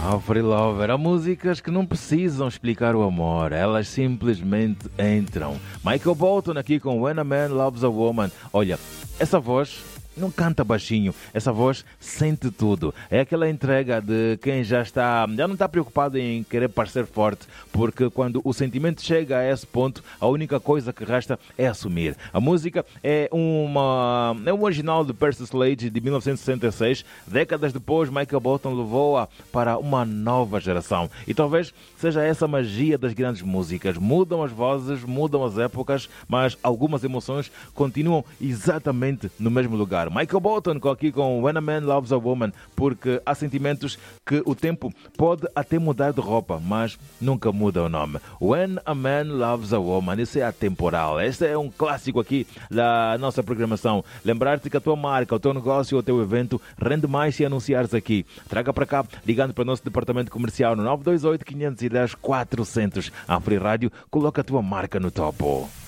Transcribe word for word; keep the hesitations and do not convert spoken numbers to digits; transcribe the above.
Oh, Free Lover, há músicas que não precisam explicar o amor, elas simplesmente entram. Michael Bolton aqui com When a Man Loves a Woman. Olha, essa voz não canta baixinho, essa voz sente tudo. É aquela entrega de quem já está, já não está preocupado em querer parecer forte, porque quando o sentimento chega a esse ponto, a única coisa que resta é assumir. A música é uma é um original de Percy Sledge de mil novecentos e sessenta e seis. Décadas depois, Michael Bolton levou-a para uma nova geração. E talvez seja essa a magia das grandes músicas. Mudam as vozes, mudam as épocas, mas algumas emoções continuam exatamente no mesmo lugar. Michael Bolton aqui com When a Man Loves a Woman, porque há sentimentos que o tempo pode até mudar de roupa, mas nunca muda o nome. When a Man Loves a Woman, isso é atemporal. Este é um clássico aqui da nossa programação. Lembrar-te que a tua marca, o teu negócio ou o teu evento rende mais se anunciares aqui. Traga para cá, ligando para o nosso departamento comercial no nove dois oito, quinhentos e dez, quatrocentos. A Free Rádio coloca a tua marca no topo.